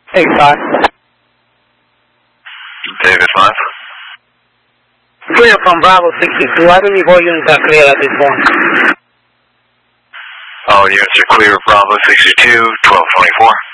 85. David 5. Clear from Bravo 62. I believe all units are clear at this point. All units are clear, Bravo 62, 1224.